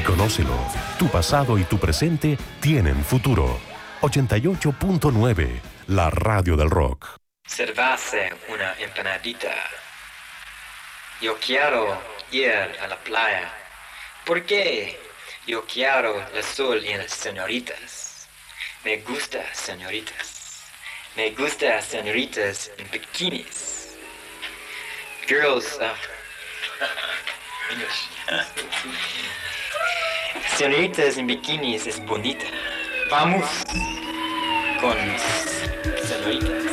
conócelo. Tu pasado y tu presente tienen futuro. 88.9, la radio del rock. Servirse una empanadita. Yo quiero ir a la playa. ¿Por qué? Yo quiero el sol y las señoritas. Me gusta señoritas. Me gusta señoritas en bikinis. Girls, English. Señoritas en bikinis es bonita. Vamos con señoritas.